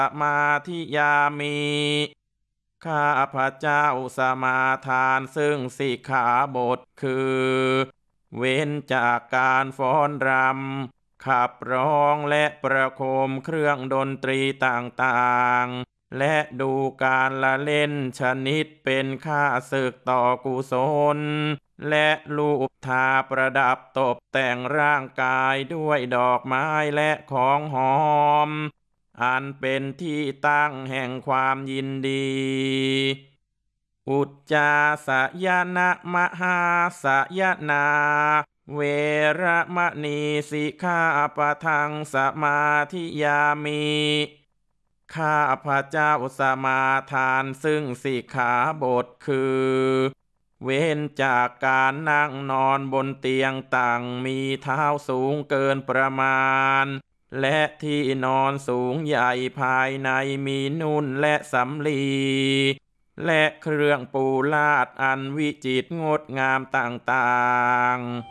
มาธิยามิข้าพระเจ้าสมาทานซึ่งสิกขาบทคือเว้นจากการฟ้อนรำขับร้องและประโคมเครื่องดนตรีต่างๆและดูการละเล่นชนิดเป็นค่าศึกต่อกุศลและรูปทาประดับตกแต่งร่างกายด้วยดอกไม้และของหอมอันเป็นที่ตั้งแห่งความยินดีอุจจาสยนะมหาสยนาเวระมณีสิกขาปะทังสมาธิยามิข้าพระเจ้าสมาทานซึ่งสิกขาบทคือเว้นจากการนั่งนอนบนเตียงต่างมีเท้าสูงเกินประมาณและที่นอนสูงใหญ่ภายในมีนุ่นและสำลีและเครื่องปูลาดอันวิจิตรงดงามต่างๆ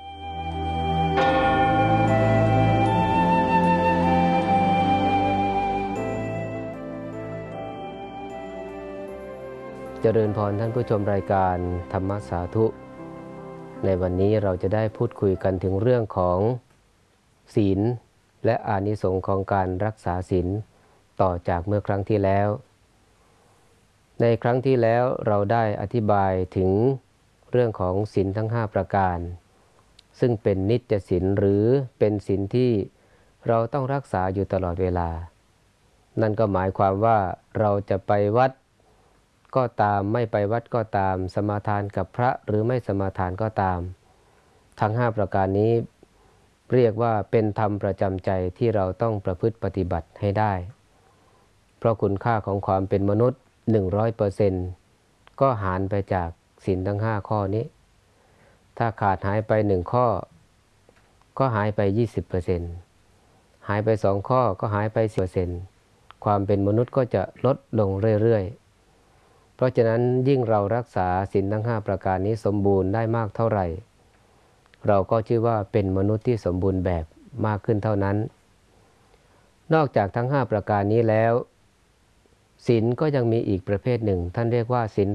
เจริญพรท่านผู้ชมรายการธรรมสาธุในวันนี้เราจะได้พูดคุยกันถึงเรื่องของศีลและอานิสงส์ของการรักษาศีลต่อจากเมื่อครั้งที่แล้วในครั้งที่แล้วเราได้อธิบายถึงเรื่องของศีลทั้ง5ประการซึ่งเป็นนิจศีลหรือเป็นศีลที่เราต้องรักษาอยู่ตลอดเวลานั่นก็หมายความว่าเราจะไปวัดก็ตามไม่ไปวัดก็ตามสมาทานกับพระหรือไม่สมาทานก็ตามทั้ง5ประการนี้เรียกว่าเป็นธรรมประจำใจที่เราต้องประพฤติปฏิบัติให้ได้เพราะคุณค่าของความเป็นมนุษย์ 100% ก็หารไปจากศีลทั้ง5ข้อนี้ถ้าขาดหายไป1ข้อก็หายไป 20% หายไป2ข้อก็หายไป 10% ความเป็นมนุษย์ก็จะลดลงเรื่อยๆเพราะฉะนั้นยิ่งเรารักษาศีลทั้ง5ประการนี้สมบูรณ์ได้มากเท่าไหร่เราก็ชื่อว่าเป็นมนุษย์ที่สมบูรณ์แบบมากขึ้นเท่านั้นนอกจากทั้ง5ประการนี้แล้วศีลก็ยังมีอีกประเภทหนึ่งท่านเรียกว่าศีล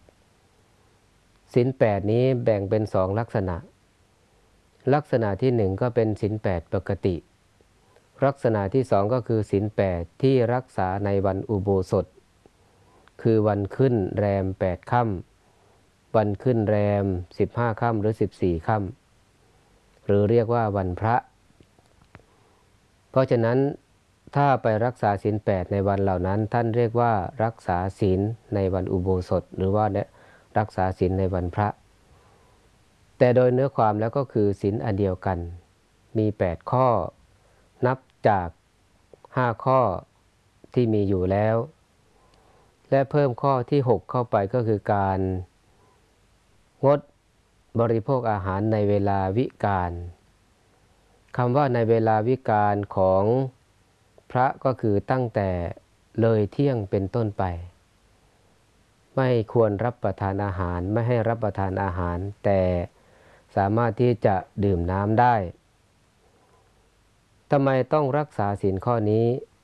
8ศีล8นี้แบ่งเป็น2ลักษณะลักษณะที่1ก็เป็นศีล8ปกติลักษณะที่2ก็คือศีล8ที่รักษาในวันอุโบสถคือวันขึ้นแรม8ค่ำวันขึ้นแรม15ค่ำหรือ14ค่ำหรือเรียกว่าวันพระเพราะฉะนั้นถ้าไปรักษาศีล8ในวันเหล่านั้นท่านเรียกว่ารักษาศีลในวันอุโบสถหรือว่ารักษาศีลในวันพระแต่โดยเนื้อความแล้วก็คือศีลอันเดียวกันมี8ข้อนับจาก5ข้อที่มีอยู่แล้วและเพิ่มข้อที่6เข้าไปก็คือการงดบริโภคอาหารในเวลาวิกาลคำว่าในเวลาวิกาลของพระก็คือตั้งแต่เลยเที่ยงเป็นต้นไปไม่ควรรับประทานอาหารไม่ให้รับประทานอาหารแต่สามารถที่จะดื่มน้ำได้ทำไมต้องรักษาศีลข้อนี้